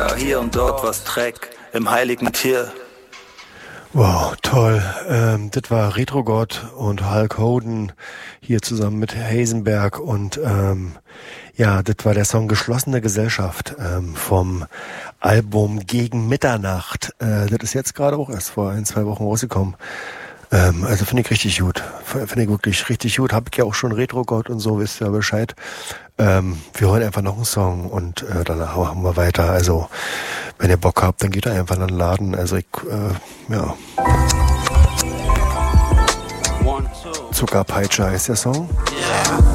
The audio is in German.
Ja, hier und dort was Dreck im heiligen Tier. Wow, toll. Das war Retrogott und Hulk Hogan hier zusammen mit Heisenberg und ja, das war der Song Geschlossene Gesellschaft vom Album Gegen Mitternacht. Das ist jetzt gerade auch erst vor 1-2 Wochen rausgekommen. Also finde ich richtig gut. Finde ich wirklich richtig gut. Hab ich ja auch schon Retrogott und so, wisst ihr ja Bescheid. Wir hören einfach noch einen Song und danach machen wir weiter. Also wenn ihr Bock habt, dann geht ihr einfach in den Laden. Also ich, ja. Zuckerpeitsche heißt der Song.